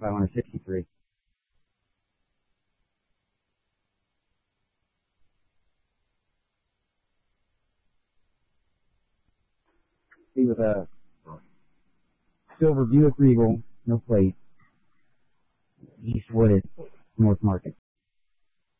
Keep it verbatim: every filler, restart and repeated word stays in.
five hundred sixty-three. See with a silver Buick Regal, no plate, East Wooded, North Market.